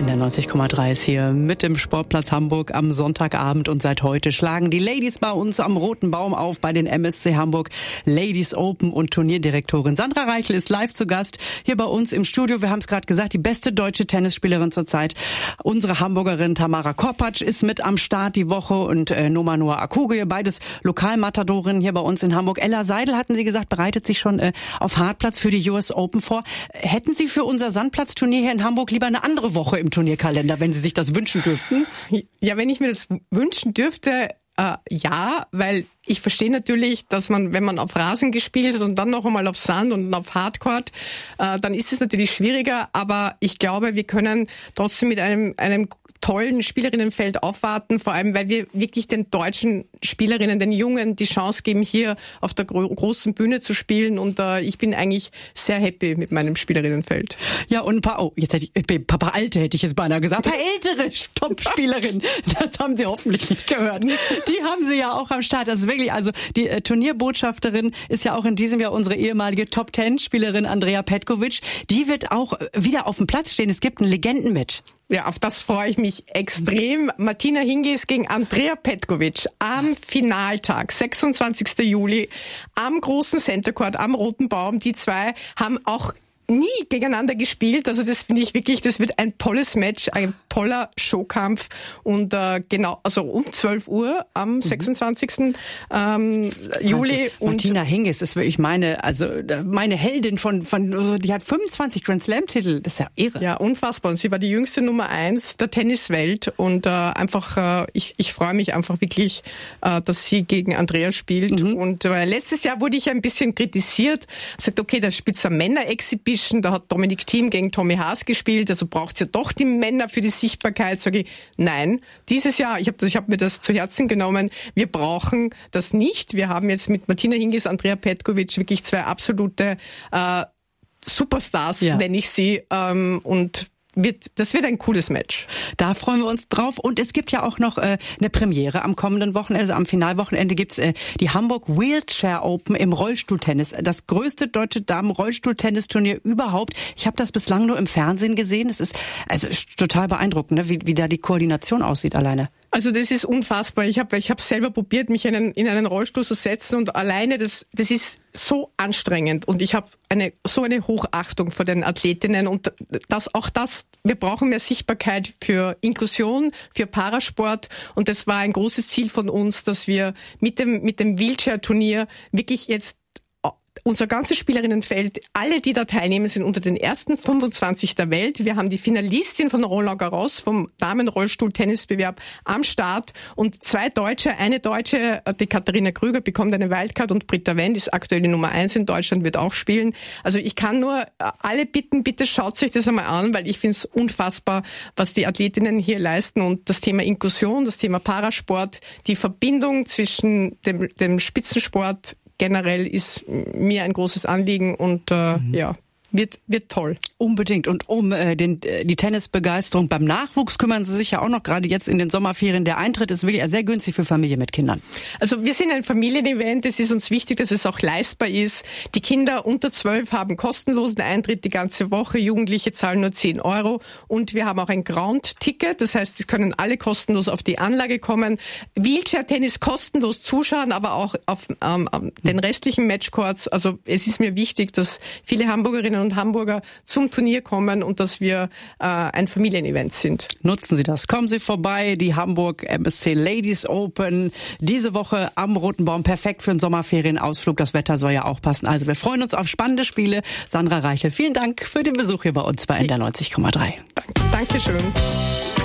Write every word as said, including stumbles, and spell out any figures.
der neunzig Komma drei ist hier mit dem Sportplatz Hamburg am Sonntagabend und seit heute schlagen die Ladies bei uns am Roten Baum auf bei den M S C Hamburg Ladies Open und Turnierdirektorin Sandra Reichel ist live zu Gast hier bei uns im Studio. Wir haben es gerade gesagt, die beste deutsche Tennisspielerin zurzeit. Unsere Hamburgerin Tamara Korpatsch ist mit am Start die Woche und äh, Noma Noah Akuge, beides Lokalmatadorinnen hier bei uns in Hamburg. Ella Seidel, hatten Sie gesagt, bereitet sich schon äh, auf Hartplatz für die U S Open vor. Hätten Sie für unser Sandplatzturnier hier in Hamburg lieber eine andere Woche im Turnierkalender, wenn Sie sich das wünschen dürften? Ja, wenn ich mir das wünschen dürfte, äh, ja, weil ich verstehe natürlich, dass man, wenn man auf Rasen gespielt hat und dann noch einmal auf Sand und auf Hardcourt, äh, dann ist es natürlich schwieriger, aber ich glaube, wir können trotzdem mit einem, einem tollen Spielerinnenfeld aufwarten, vor allem, weil wir wirklich den deutschen Spielerinnen, den Jungen, die Chance geben, hier auf der gro- großen Bühne zu spielen und äh, ich bin eigentlich sehr happy mit meinem Spielerinnenfeld. Ja, und ein paar, oh, jetzt hätte ich, ein paar alte hätte ich jetzt beinahe gesagt, ein paar ältere Top-Spielerinnen, das haben Sie hoffentlich nicht gehört. Die haben Sie ja auch am Start, das ist wirklich, also die äh, Turnierbotschafterin ist ja auch in diesem Jahr unsere ehemalige Top-Ten-Spielerin Andrea Petkovic, die wird auch wieder auf dem Platz stehen, es gibt ein Legendenmatch. Ja, auf das freue ich mich extrem. Martina Hingis gegen Andrea Petkovic am Finaltag, sechsundzwanzigsten Juli, am großen Centercourt, am Roten Baum. Die zwei haben auch nie gegeneinander gespielt. Also das finde ich wirklich, das wird ein tolles Match, ein toller Showkampf. Und äh, genau, also um zwölf Uhr am mhm. sechsundzwanzigsten Ähm, Juli. Und Martina Hingis ist wirklich meine, also meine Heldin von, von, die hat fünfundzwanzig Grand Slam-Titel. Das ist ja irre. Ja, unfassbar. Und sie war die jüngste Nummer eins der Tenniswelt. Und äh, einfach, äh, ich, ich freue mich einfach wirklich, äh, dass sie gegen Andrea spielt. Mhm. Und äh, letztes Jahr wurde ich ein bisschen kritisiert. Sagt, okay, da spielt so eine Männer-Exhibition. Da hat Dominik Thiem gegen Tommy Haas gespielt, also braucht's ja doch die Männer für die Sichtbarkeit. Sage ich, nein, dieses Jahr, ich habe ich hab mir das zu Herzen genommen, wir brauchen das nicht. Wir haben jetzt mit Martina Hingis, Andrea Petkovic wirklich zwei absolute äh, Superstars, ja. nenne ich sie, ähm, und Wird, das wird ein cooles Match. Da freuen wir uns drauf. Und es gibt ja auch noch äh, eine Premiere am kommenden Wochenende. Also am Finalwochenende gibt's äh, die Hamburg Wheelchair Open im Rollstuhltennis. Das größte deutsche Damen-Rollstuhltennisturnier überhaupt. Ich habe das bislang nur im Fernsehen gesehen. Es ist also total beeindruckend, ne? wie, wie da die Koordination aussieht alleine. Also das ist unfassbar. Ich habe ich hab selber probiert, mich in einen, in einen Rollstuhl zu setzen und alleine das das ist so anstrengend und ich habe eine so eine Hochachtung vor den Athletinnen und das auch das. Wir brauchen mehr Sichtbarkeit für Inklusion, für Parasport und das war ein großes Ziel von uns, dass wir mit dem mit dem Wheelchair-Turnier wirklich jetzt unser ganzes Spielerinnenfeld, alle, die da teilnehmen, sind unter den ersten fünfundzwanzig der Welt. Wir haben die Finalistin von Roland Garros vom Damen-Rollstuhl-Tennisbewerb am Start und zwei Deutsche, eine Deutsche, die Katharina Krüger, bekommt eine Wildcard und Britta Wendt ist aktuell die Nummer eins in Deutschland, wird auch spielen. Also ich kann nur alle bitten, bitte schaut euch das einmal an, weil ich finde es unfassbar, was die Athletinnen hier leisten und das Thema Inklusion, das Thema Parasport, die Verbindung zwischen dem, dem Spitzensport generell ist mir ein großes Anliegen und äh, mhm. ja, wird wird toll. Unbedingt. Und um äh, den, äh, die Tennisbegeisterung beim Nachwuchs kümmern Sie sich ja auch noch, gerade jetzt in den Sommerferien. Der Eintritt ist wirklich sehr günstig für Familien mit Kindern. Also wir sind ein Familienevent. Es ist uns wichtig, dass es auch leistbar ist. Die Kinder unter zwölf haben kostenlosen Eintritt die ganze Woche. Jugendliche zahlen nur zehn Euro. Und wir haben auch ein Ground-Ticket. Das heißt, es können alle kostenlos auf die Anlage kommen. Wheelchair-Tennis kostenlos zuschauen, aber auch auf ähm, den restlichen Matchcourts. Also es ist mir wichtig, dass viele Hamburgerinnen und Hamburger zum Turnier kommen und dass wir äh, ein Familienevent sind. Nutzen Sie das. Kommen Sie vorbei. Die Hamburg M S C Ladies Open diese Woche am Roten Baum. Perfekt für einen Sommerferienausflug. Das Wetter soll ja auch passen. Also wir freuen uns auf spannende Spiele. Sandra Reichel, vielen Dank für den Besuch hier bei uns bei N D R neunzig Komma drei. Dankeschön.